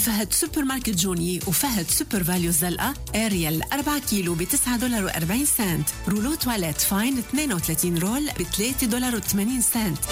بفهد سوبر ماركت جوني وفهد سوبر فاليو الزلقة. أريال 4 كيلو $9.40. رولو تواليت فاين 32 رول $3.80.